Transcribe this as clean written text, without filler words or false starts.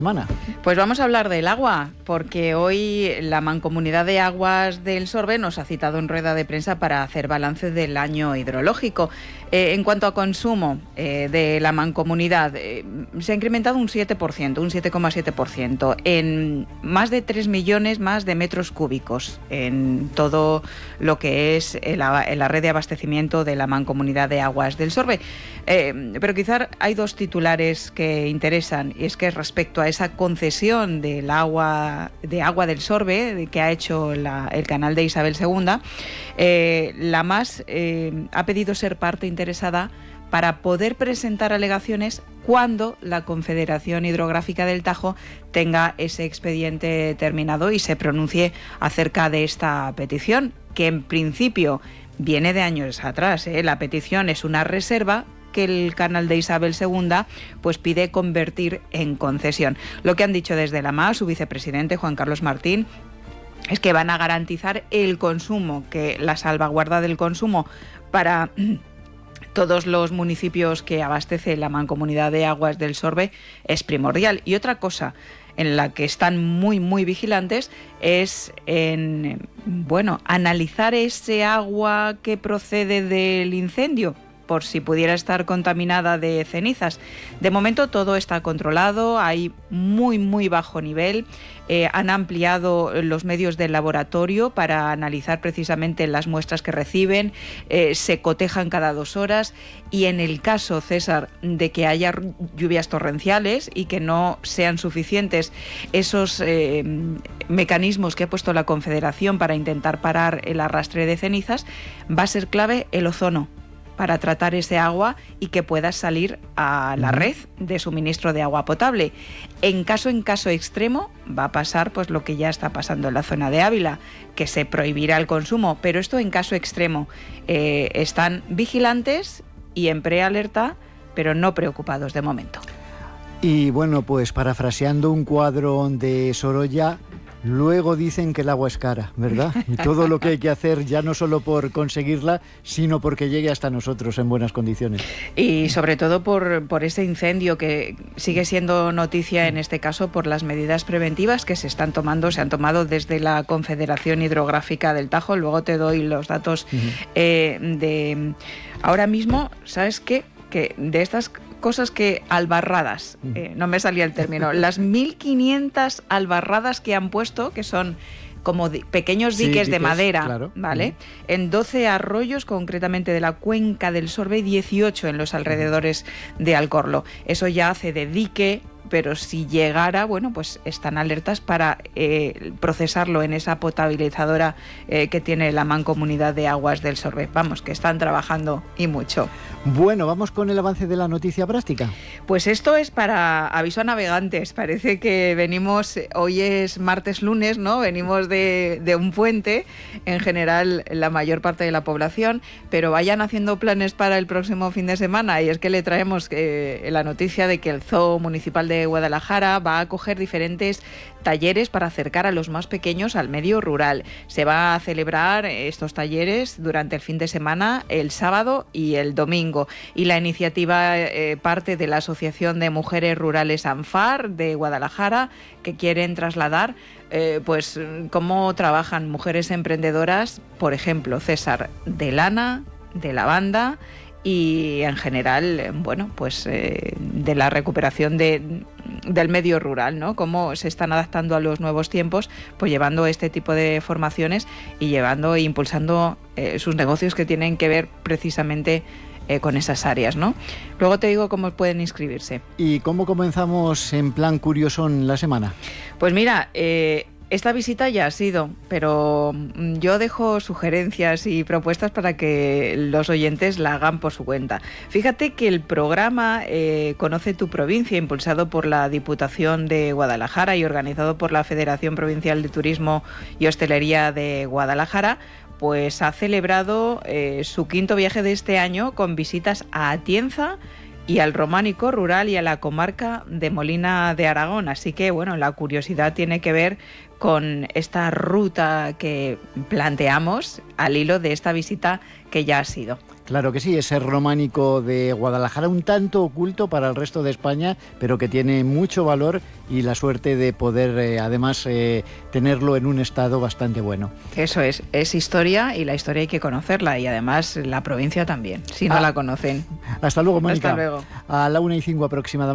Semana. Pues vamos a hablar del agua, porque hoy la Mancomunidad de Aguas del Sorbe nos ha citado en rueda de prensa para hacer balance del año hidrológico. En cuanto a consumo de la Mancomunidad, se ha incrementado un 7%, un 7,7%, en más de 3 millones más de metros cúbicos en todo lo que es la red de abastecimiento de la Mancomunidad de Aguas del Sorbe. Pero quizá hay dos titulares que interesan, y es que respecto a esa concesión del agua del Sorbe que ha hecho el canal de Isabel II, la MAS ha pedido ser parte interesada para poder presentar alegaciones cuando la Confederación Hidrográfica del Tajo tenga ese expediente terminado y se pronuncie acerca de esta petición, que en principio viene de años atrás. La petición es una reserva que el canal de Isabel II pues pide convertir en concesión. Lo que han dicho desde la MAS, su vicepresidente Juan Carlos Martín, es que van a garantizar el consumo, que la salvaguarda del consumo para todos los municipios que abastece la Mancomunidad de Aguas del Sorbe es primordial. Y otra cosa en la que están muy vigilantes es en analizar ese agua que procede del incendio, por si pudiera estar contaminada de cenizas. De momento todo está controlado, hay muy bajo nivel. Han ampliado los medios del laboratorio para analizar precisamente las muestras que reciben, se cotejan cada 2 horas y en el caso, César, de que haya lluvias torrenciales y que no sean suficientes esos mecanismos que ha puesto la Confederación para intentar parar el arrastre de cenizas, va a ser clave el ozono para tratar ese agua y que pueda salir a la red de suministro de agua potable. En caso extremo va a pasar pues lo que ya está pasando en la zona de Ávila, que se prohibirá el consumo, pero esto en caso extremo. Están vigilantes y en prealerta, pero no preocupados de momento. Y bueno, pues parafraseando un cuadro de Sorolla, luego dicen que el agua es cara, ¿verdad? Y todo lo que hay que hacer ya no solo por conseguirla, sino porque llegue hasta nosotros en buenas condiciones. Y sobre todo por ese incendio que sigue siendo noticia en este caso por las medidas preventivas que se han tomado desde la Confederación Hidrográfica del Tajo. Luego te doy los datos de ahora mismo, ¿sabes qué? Que de estas cosas que albarradas, no me salía el término, las 1.500 albarradas que han puesto, que son como pequeños diques de madera, claro, ¿vale? En 12 arroyos, concretamente de la cuenca del Sorbe, y 18 en los alrededores de Alcorlo. Eso ya hace de dique, pero si llegara, pues están alertas para procesarlo en esa potabilizadora que tiene la Mancomunidad de Aguas del Sorbe. Vamos, que están trabajando y mucho. Bueno, vamos con el avance de la noticia práctica. Pues esto es para aviso a navegantes. Parece que venimos, hoy es lunes, ¿no? Venimos de un puente, en general la mayor parte de la población, pero vayan haciendo planes para el próximo fin de semana, y es que le traemos la noticia de que el Zoo Municipal de Guadalajara va a acoger diferentes talleres para acercar a los más pequeños al medio rural. Se va a celebrar estos talleres durante el fin de semana, el sábado y el domingo. Y la iniciativa parte de la Asociación de Mujeres Rurales ANFAR de Guadalajara, que quieren trasladar pues cómo trabajan mujeres emprendedoras, por ejemplo, César, de lana, de lavanda y en general, pues de la recuperación del medio rural, ¿no? Cómo se están adaptando a los nuevos tiempos, pues llevando este tipo de formaciones y llevando e impulsando sus negocios que tienen que ver precisamente con esas áreas, ¿no? Luego te digo cómo pueden inscribirse. ¿Y cómo comenzamos en plan curiosón la semana? Pues mira, esta visita ya ha sido, pero yo dejo sugerencias y propuestas para que los oyentes la hagan por su cuenta. Fíjate que el programa Conoce tu provincia, impulsado por la Diputación de Guadalajara y organizado por la Federación Provincial de Turismo y Hostelería de Guadalajara, pues ha celebrado su 5º viaje de este año con visitas a Atienza y al románico rural y a la comarca de Molina de Aragón. Así que, bueno, la curiosidad tiene que ver con esta ruta que planteamos al hilo de esta visita que ya ha sido. Claro que sí, ese románico de Guadalajara, un tanto oculto para el resto de España, pero que tiene mucho valor y la suerte de poder, además, tenerlo en un estado bastante bueno. Eso es historia y la historia hay que conocerla y además la provincia también, si no la conocen. Hasta luego, Mónica. Hasta luego. A la 1:05 aproximadamente.